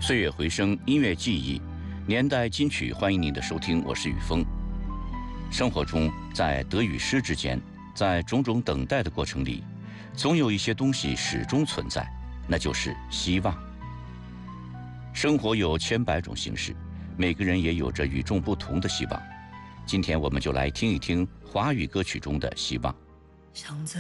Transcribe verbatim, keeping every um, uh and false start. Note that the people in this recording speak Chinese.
岁月回声，音乐记忆，年代金曲，欢迎您的收听，我是雨峰。生活中，在得与失之间，在种种等待的过程里，总有一些东西始终存在，那就是希望。生活有千百种形式，每个人也有着与众不同的希望。今天我们就来听一听华语歌曲中的希望。 想在